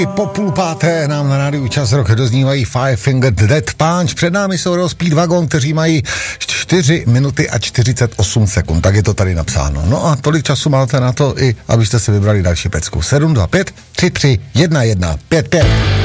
Po 4:30 nám na rádiu Čas Rock doznívají Five Finger Death Punch. Před námi jsou Roll Speedwagon, kteří mají 4 minuty a 48 sekund. Tak je to tady napsáno. No a tolik času máte na to, i abyste si vybrali další pecku. 725 33 11 55.